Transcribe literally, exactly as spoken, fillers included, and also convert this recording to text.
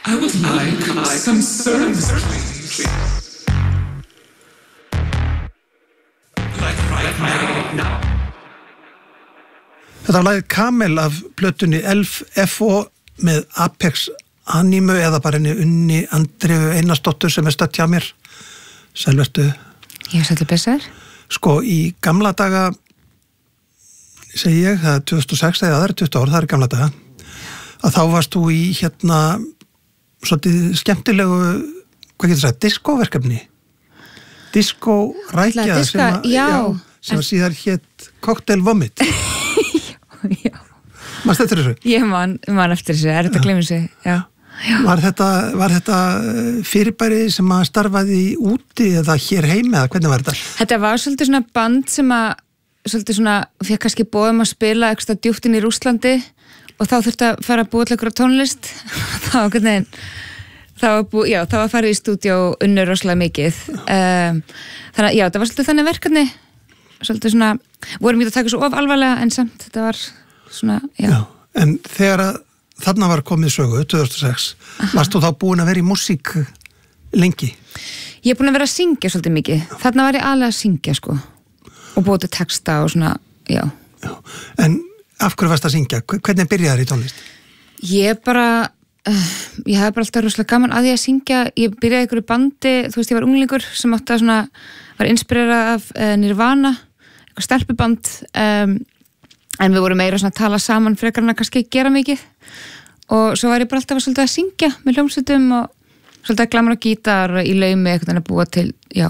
I would like some service, please. Like right now, now. Þetta var lagið Kamel af plötunni Elf F O með Apex Animu eða bara henni Unni Andreu Einarsdóttur sem er stödd hjá mér. Sælvertu. Ég sætti besar. Sko, í gamla daga, segi ég, það er tvö þúsund og sex eða það er tuttugu ár, það er gamla daga, að þá varst þú í hérna svolítið skemmtilegu, hvað getur það, diskóverkefni. Diskórækja sem, að, já, já, sem en... síðar hétt Cocktail Vomit. Já. Manst þetta þessu? Ég man, man eftir þessu, er þetta að glemja sig, já. já. Var þetta, var þetta fyrirbæri sem að starfaði úti eða hér heima, eða hvernig var þetta? Þetta var svolítið svona band sem að, svolítið svona, fekk kannski bóðum að spila ekstra djúpt inn í Rússlandi og þá þurfti að fara að búa til einhverja tónlist. þá, hvernig, þá var búið, já, þá var að fara í stúdíó og unnur rosalega mikið. Um, þannig að, já, það var svolítið þannig verkefni, svolítið svona, vorum við að taka svo of alvarlega en samt, þetta var svona, já. Já, en þegar að þarna var komið sögu, tvö þúsund og sex, Aha. varst þú þá búin að vera í músík lengi? Ég er búin að vera að syngja svolítið mikið. Þarna var ég alveg að syngja, sko. Og búið til texta og svona, já. já. En af hverju varst að syngja? Hvernig byrjaði þér í tónlist? Ég bara, uh, ég hef bara alltaf rosalega gaman að því að syngja. Ég byrjaði í einhverju bandi, þú veist, ég var unglingur sem átti að svona, var inspirerað af uh, Nirvana, eitthvað stelpuband, um, en við vorum meira svona að tala saman frekar en að kannski gera mikið. Og svo var ég bara alltaf að, að syngja með hljómsveitum og svolítið að glamra gítar í laumi eitthvað en að búa til, já,